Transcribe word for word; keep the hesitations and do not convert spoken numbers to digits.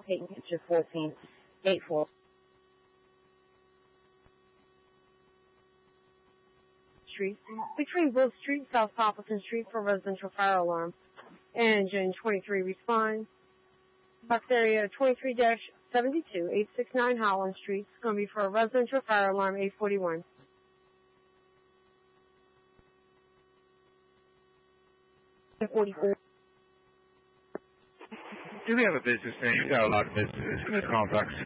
Peyton Kitchen fourteen eight four. Street, between Will Street, South Poppleton Street for residential fire alarm. Engine twenty-three respond. Box area twenty-three dash seventy-two, eight sixty-nine Holland Street. It's going to be for a residential fire alarm, eight forty-one. forty-four. Do we have a business name? We've got a lot of businesses in this complex.